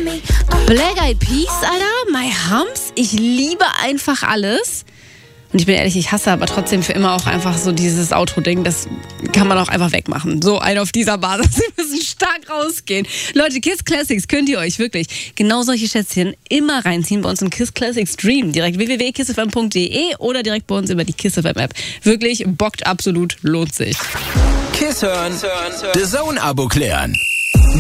Black Eyed Peas, Alter, My Humps. Ich liebe einfach alles. Und ich bin ehrlich, ich hasse aber trotzdem für immer auch einfach so dieses Outro-Ding. Das kann man auch einfach wegmachen. So, ein auf dieser Basis. Wir müssen stark rausgehen. Leute, Kiss Classics könnt ihr euch wirklich genau solche Schätzchen immer reinziehen bei uns im Kiss Classics Stream. Direkt www.kissfm.de oder direkt bei uns über die Kiss FM App. Wirklich bockt absolut, lohnt sich. Kiss hören, The Zone Abo klären.